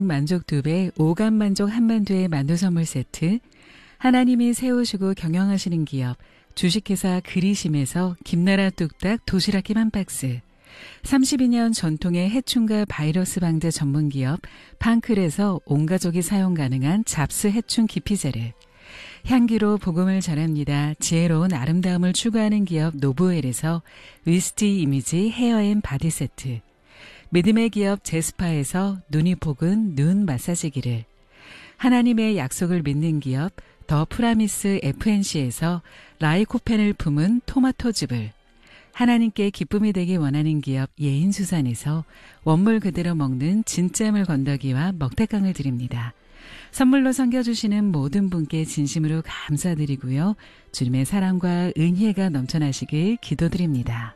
만족 2배, 오감 만족 한만두의 만두 선물 세트, 하나님이 세우시고 경영하시는 기업, 주식회사 그리심에서 김나라 뚝딱 도시락김 한 박스, 32년 전통의 해충과 바이러스 방제 전문기업 팡클에서 온 가족이 사용 가능한 잡스 해충 기피제를, 향기로 복음을 전합니다. 지혜로운 아름다움을 추구하는 기업 노브웰에서 위스티 이미지 헤어앤 바디 세트, 믿음의 기업 제스파에서 눈이 복은 눈 마사지기를, 하나님의 약속을 믿는 기업 더 프라미스 FNC에서 라이코펜을 품은 토마토즙을, 하나님께 기쁨이 되기 원하는 기업 예인수산에서 원물 그대로 먹는 진짜물 건더기와 먹태깡을 드립니다. 선물로 섬겨주시는 모든 분께 진심으로 감사드리고요. 주님의 사랑과 은혜가 넘쳐나시길 기도드립니다.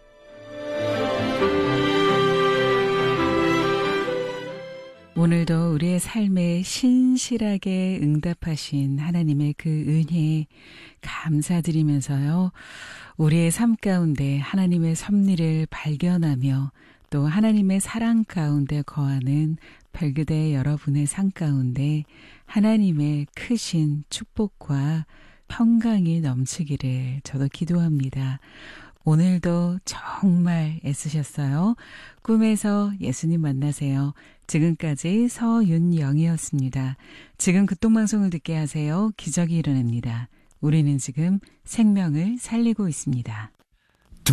오늘도 우리의 삶에 신실하게 응답하신 하나님의 그 은혜에 감사드리면서요. 우리의 삶 가운데 하나님의 섭리를 발견하며 또 하나님의 사랑 가운데 거하는 별그대 여러분의 삶 가운데 하나님의 크신 축복과 평강이 넘치기를 저도 기도합니다. 오늘도 정말 애쓰셨어요. 꿈에서 예수님 만나세요. 지금까지 서윤영이었습니다. 지금 극동방송을 듣게 하세요. 기적이 일어납니다. 우리는 지금 생명을 살리고 있습니다.